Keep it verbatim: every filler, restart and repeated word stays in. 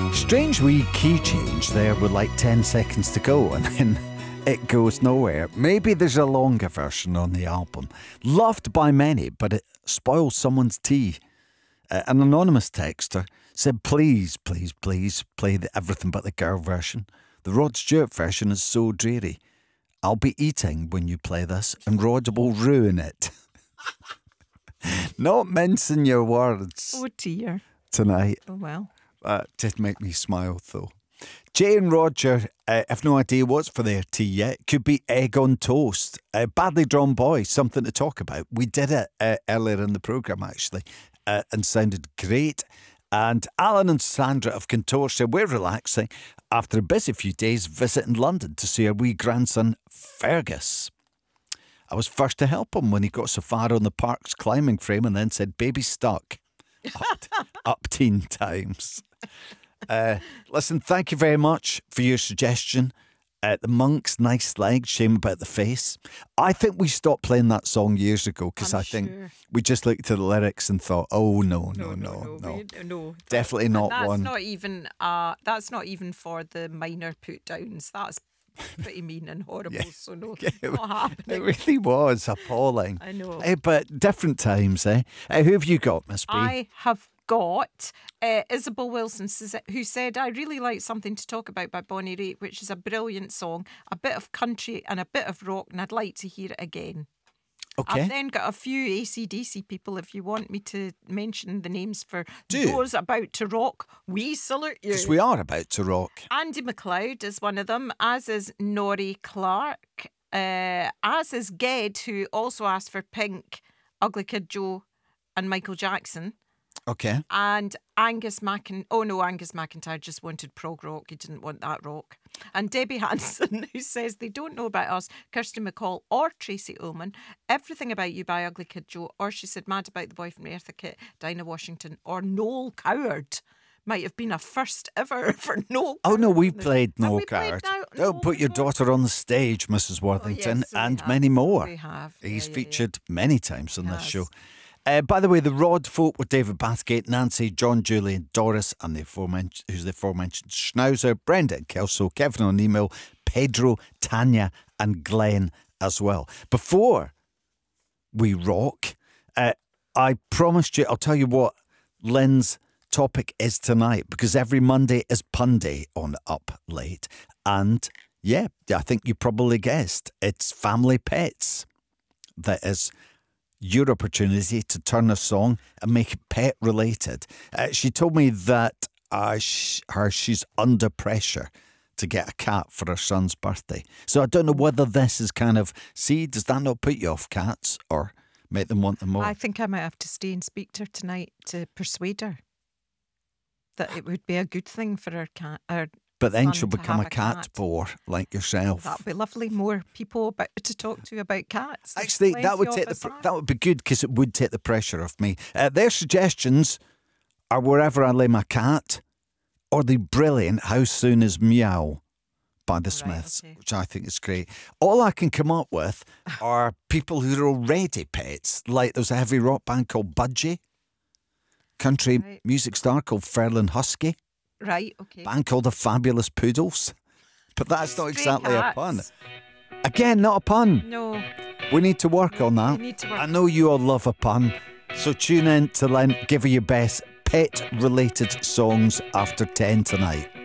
Strange wee key change there with like ten seconds to go and then it goes nowhere. Maybe there's a longer version on the album. Loved by many, but it spoils someone's tea. Uh, an anonymous texter said, please, please, please play the Everything But the Girl version. The Rod Stewart version is so dreary. I'll be eating when you play this and Rod will ruin it. Not mincing your words. Oh dear. Tonight. Oh well. That did make me smile though. Jay and Roger uh, have no idea what's for their tea yet. Could be egg on toast. Uh, Badly Drawn Boy, something to talk about. We did it uh, earlier in the programme actually uh, and sounded great. And Alan and Sandra of Contour said we're relaxing after a busy few days visiting London to see our wee grandson Fergus. I was first to help him when he got so far on the park's climbing frame and then said, baby stuck. Up, up teen times. Uh, listen, thank you very much for your suggestion. Uh, the Monks, Nice Legs, Shame About the Face. I think we stopped playing that song years ago because I think sure. we just looked at the lyrics and thought, oh no, no, no, no, no, no, we- no. definitely not that's one. Not even. Uh, that's not even for the minor put downs. That's pretty mean and horrible. Yeah. So no, Yeah, not happening. It really was appalling. I know. Eh, but different times, eh? Uh, who have you got, Miss B? I have got uh, Isabel Wilson, who said, I really like Something to Talk About by Bonnie Raitt, which is a brilliant song, a bit of country and a bit of rock, and I'd like to hear it again. Okay. I've then got a few A C D C people, if you want me to mention the names for Do. those about to rock, we salute you. Because we are about to rock. Andy McLeod is one of them, as is Nori Clark, uh, as is Ged, who also asked for Pink, Ugly Kid Joe and Michael Jackson. Okay. And Angus Macin... Oh, no, Angus McIntyre just wanted prog rock. He didn't want that rock. And Debbie Hanson, who says they don't know about us, Kirsty McCall or Tracy Ullman, Everything About You by Ugly Kid Joe, or she said Mad About the Boy from Eartha Kitt, Dinah Washington, or Noel Coward. Might have been a first ever for Noel Oh, no, we Coward. played Have No we played Card. now- Don't Noel put your before? daughter on the stage, Missus Worthington, Oh, yes, we and have. many more. We have. He's Yeah, yeah, featured many times on He this has. show. Uh, by the way, the Rod folk were David Bathgate, Nancy, John, Julie and Doris, and the aforementioned, who's the aforementioned Schnauzer, Brenda and Kelso, Kevin O'Neill, Pedro, Tanya and Glenn as well. Before we rock, uh, I promised you, I'll tell you what Lynn's topic is tonight, because every Monday is Pun Day on Up Late. And yeah, I think you probably guessed, it's family pets. That is your opportunity to turn a song and make it pet related. Uh, she told me that uh, sh- her she's under pressure to get a cat for her son's birthday. So I don't know whether this is kind of, see, does that not put you off cats or make them want them more? I think I might have to stay and speak to her tonight to persuade her that it would be a good thing for her cat. Her but then son she'll to become have a cat, bore like yourself. That'd be lovely. More people about to talk to about cats. There's Actually, that plenty would of take the us pr- are. that would be good because it would take the pressure off me. Uh, their suggestions are Wherever I Lay My Cat, or the brilliant How Soon Is Meow by the All right, Smiths, okay. which I think is great. All I can come up with are people who are already pets, like there's a heavy rock band called Budgie, country Right. music star called Ferlin Husky, Right, okay. band called the Fabulous Poodles. But that's not Stray exactly a cats. pun. Again, not a pun. No. We need to work on that. We need to work I know you all love a pun, so tune in to Lynn, give her your best pet-related songs after ten tonight.